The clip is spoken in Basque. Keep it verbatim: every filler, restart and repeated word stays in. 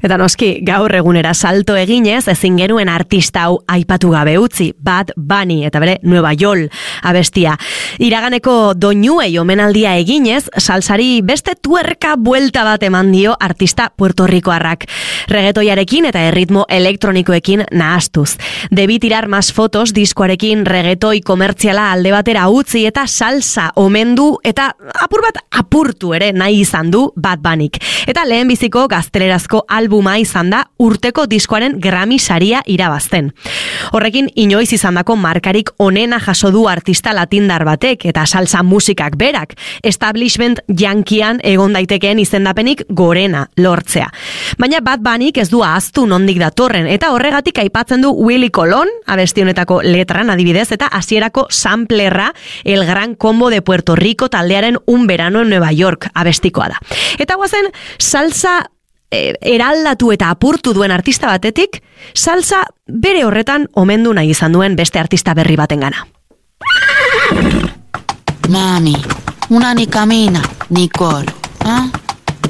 Eta noski, gaur egunera salto eginez, ezin genuen artista hau aipatu gabe utzi, Bad Bunny, eta bere Nueva York abestia. Iraganeko doinuei omenaldia eginez, salsari beste tuerka buelta bat eman dio artista puertorrikoarrak. Reggaetoiarekin eta erritmo elektronikoekin nahastuz. Debi tirar mas fotos diskoarekin reggaetoi komertziala alde batera utzi eta salsa omendu eta apur bat apurtu ere nahi izan du Bad Bunnyk. Eta lehenbiziko gaztelerazko albuma izan da urteko diskoaren Grammy saria irabazten. Horrekin inoiz izandako markarik onena jaso du artista latindar batek eta salsa musikak berak, establishment jankian egon daitekeen izendapenik gorena lortzea. Baina Bad Bunnyk ez du ahaztu nondik datorren eta horregatik aipatzen du Willy Colón, abesti honetako letran adibidez, eta hasierako samplerra El Gran Combo de Puerto Rico taldearen Un Verano en Nueva York abestikoa da. Eta guazen salsa e, eraldatu eta apurtu duen artista batetik, salsa bere horretan omendu nahi izan duen beste artista berri batengana. Mami, una ni camina, ni coro, ¿ah?